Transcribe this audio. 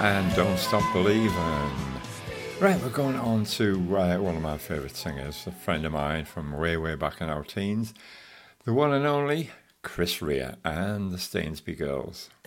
and Don't Stop Believing. Right, we're going on to one of my favourite singers, a friend of mine from way back in our teens, the one and only Chris Rea and the Stainsby Girls.